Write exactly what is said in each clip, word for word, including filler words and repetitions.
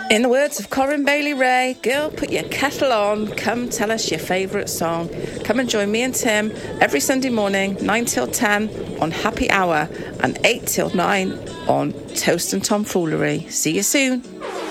In the words of Corinne Bailey Ray, girl, put your kettle on, come tell us your favourite song. Come and join me and Tim every Sunday morning, nine till ten on Happy Hour and eight till nine on Toast and Tomfoolery. See you soon.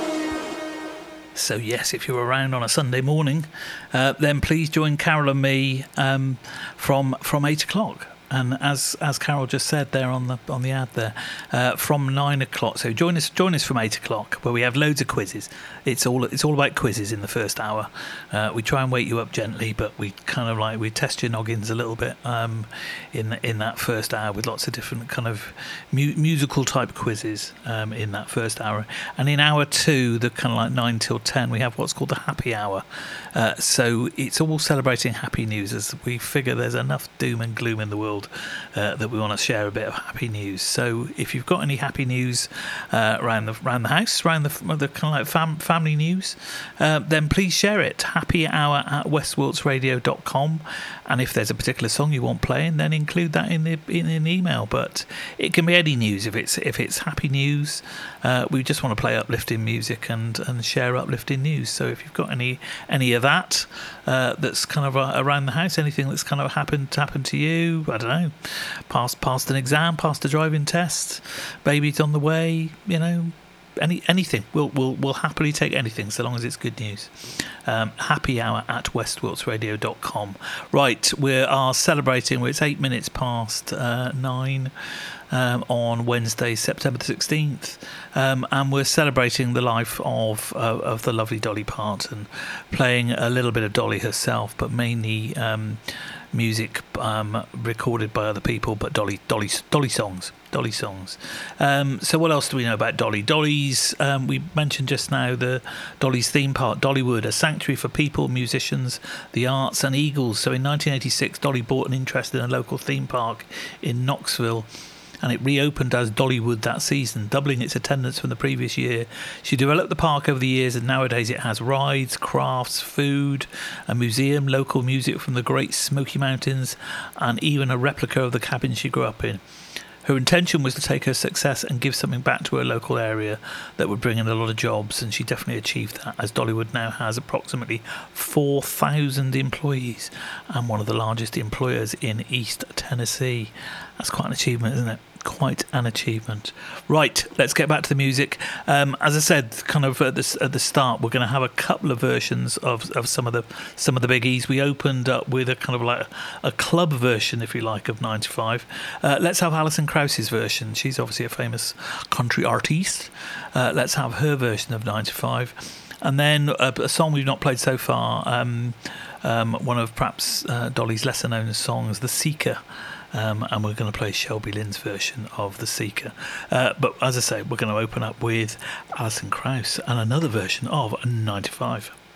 So yes, if you're around on a Sunday morning, uh, then please join Carol and me um, from from eight o'clock. And as as Carol just said there on the on the ad there, uh, from nine o'clock. So join us join us from eight o'clock, where we have loads of quizzes. It's all it's all about quizzes in the first hour. Uh, we try and wake you up gently, but we kind of like we test your noggins a little bit um, in in that first hour with lots of different kind of mu- musical type quizzes um, in that first hour. And in hour two, the kind of like nine till ten, we have what's called the happy hour. Uh, so it's all celebrating happy news, as we figure there's enough doom and gloom in the world. Uh, that we want to share a bit of happy news. So if you've got any happy news uh, around the around the house, around the, the kind of like fam- family news, uh, then please share it. Happy hour at west wilts radio dot com. And if there's a particular song you want playing, then include that in the in an email. But it can be any news. If it's if it's happy news, uh, we just want to play uplifting music and, and share uplifting news. So if you've got any any of that uh, that's kind of uh, around the house, anything that's kind of happened happened to you, I don't know, passed passed an exam, passed a driving test, baby's on the way, you know. Any anything, we'll we'll we'll happily take anything so long as it's good news. Um, happy hour at west wilts radio dot com. Right, we are celebrating. It's eight minutes past uh, nine um, on Wednesday, September the sixteenth, um, and we're celebrating the life of uh, of the lovely Dolly Parton, playing a little bit of Dolly herself, but mainly Um, music um, recorded by other people, but Dolly, Dolly, Dolly songs, Dolly songs. Um, so what else do we know about Dolly? Dolly's, um, we mentioned just now the Dolly's theme park, Dollywood, a sanctuary for people, musicians, the arts and eagles. So in nineteen eighty-six, Dolly bought an interest in a local theme park in Knoxville, and it reopened as Dollywood that season, doubling its attendance from the previous year. She developed the park over the years, and nowadays it has rides, crafts, food, a museum, local music from the Great Smoky Mountains, and even a replica of the cabin she grew up in. Her intention was to take her success and give something back to her local area that would bring in a lot of jobs, and she definitely achieved that, as Dollywood now has approximately four thousand employees and one of the largest employers in East Tennessee. That's quite an achievement, isn't it? Quite an achievement. Right, let's get back to the music. Um, as I said, kind of at the at the start, we're going to have a couple of versions of, of some of the some of the biggies. We opened up with a kind of like a, a club version, if you like, of ninety-five. Uh, let's have Alison Krauss's version. She's obviously a famous country artiste. Uh, let's have her version of ninety-five, and then a, a song we've not played so far. Um, um, one of perhaps uh, Dolly's lesser known songs, "The Seeker." Um, and we're going to play Shelby Lynn's version of The Seeker. Uh, but as I say, we're going to open up with Alison Krauss and another version of ninety-five.